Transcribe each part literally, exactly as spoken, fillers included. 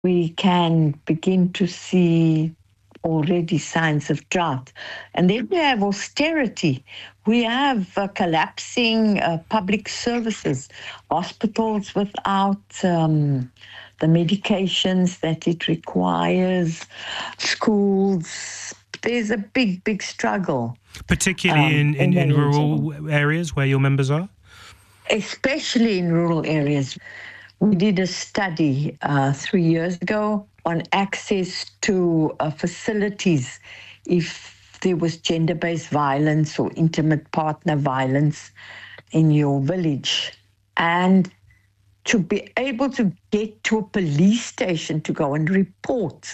we can begin to see already signs of drought. And then we have austerity. We have uh, collapsing uh, public services, hospitals without um, the medications that it requires, schools. There's a big, big struggle. Particularly um, in, in, in, in rural areas where your members are? Especially in rural areas. We did a study uh, three years ago on access to uh, facilities if there was gender-based violence or intimate partner violence in your village. And to be able to get to a police station to go and report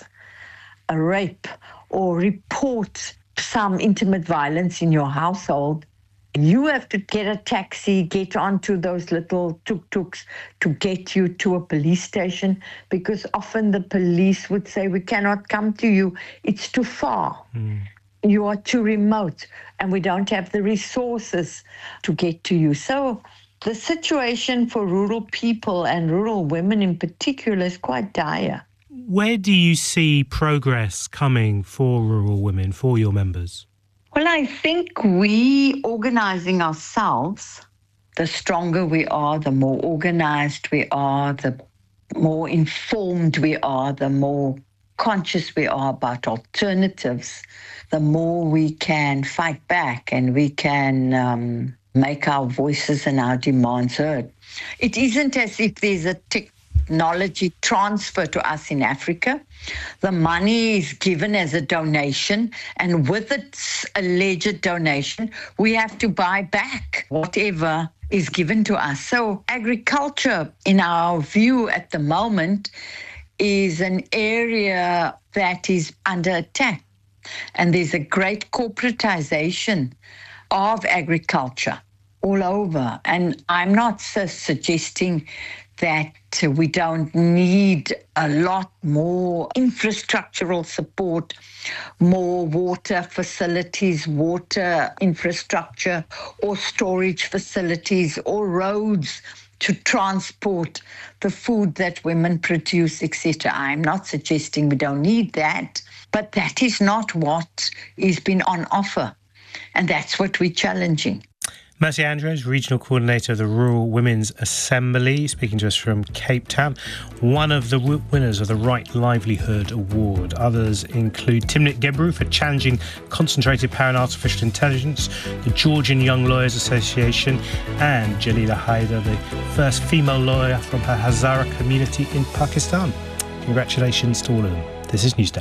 a rape or report some intimate violence in your household, you have to get a taxi, get onto those little tuk-tuks to get you to a police station, because often the police would say, we cannot come to you, it's too far. Mm. You are too remote, and we don't have the resources to get to you. So the situation for rural people and rural women in particular is quite dire. Where do you see progress coming for rural women, for your members? Well, I think we organising ourselves, the stronger we are, the more organised we are, the more informed we are, the more conscious we are about alternatives, the more we can fight back and we can um, make our voices and our demands heard. It isn't as if there's a tick technology transfer to us in Africa. The money is given as a donation, and with its alleged donation, we have to buy back whatever is given to us. So agriculture, in our view at the moment, is an area that is under attack. And there's a great corporatization of agriculture all over. And I'm not so suggesting that we don't need a lot more infrastructural support, more water facilities, water infrastructure, or storage facilities, or roads to transport the food that women produce, et cetera. I'm not suggesting we don't need that, but that is not what is being on offer, and that's what we're challenging. Mercy Andrews, Regional Coordinator of the Rural Women's Assembly, speaking to us from Cape Town. One of the w- winners of the Right Livelihood Award. Others include Timnit Gebru for challenging concentrated power and artificial intelligence, the Georgian Young Lawyers Association, and Jalila Haider, the first female lawyer from her Hazara community in Pakistan. Congratulations to all of them. This is Newsday.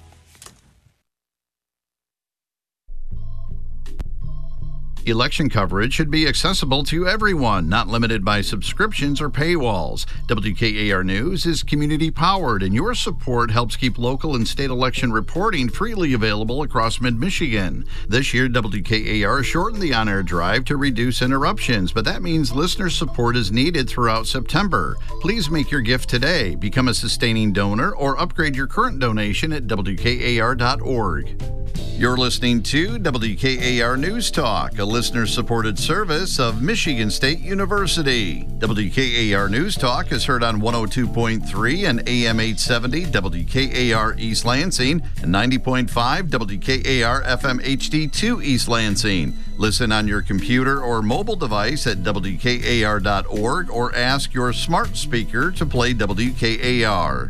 Election coverage should be accessible to everyone, not limited by subscriptions or paywalls. W K A R News is community-powered, and your support helps keep local and state election reporting freely available across mid-Michigan. This year, W K A R shortened the on-air drive to reduce interruptions, but that means listener support is needed throughout September. Please make your gift today, become a sustaining donor, or upgrade your current donation at W K A R dot org. You're listening to W K A R News Talk, a listener-supported service of Michigan State University. W K A R News Talk is heard on one oh two point three and A M eight seventy W K A R East Lansing and ninety point five W K A R F M H D two East Lansing. Listen on your computer or mobile device at W K A R dot org or ask your smart speaker to play W K A R.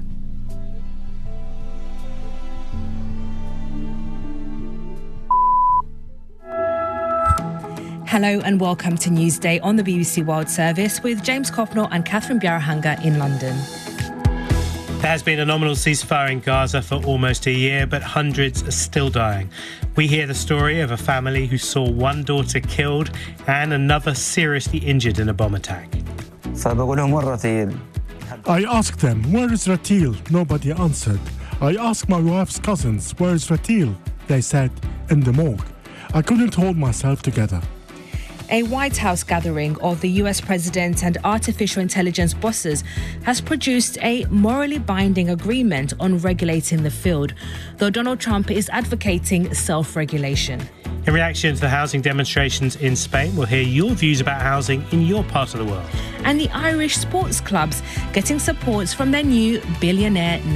Hello and welcome to Newsday on the B B C World Service with James Copnor and Catherine Bjarahanga in London. There has been a nominal ceasefire in Gaza for almost a year, but hundreds are still dying. We hear the story of a family who saw one daughter killed and another seriously injured in a bomb attack. I asked them, where is Ratil? Nobody answered. I asked my wife's cousins, where is Ratil? They said, in the morgue. I couldn't hold myself together. A White House gathering of the U S president and artificial intelligence bosses has produced a morally binding agreement on regulating the field, though Donald Trump is advocating self-regulation. In reaction to the housing demonstrations in Spain, we'll hear your views about housing in your part of the world. And the Irish sports clubs getting support from their new billionaire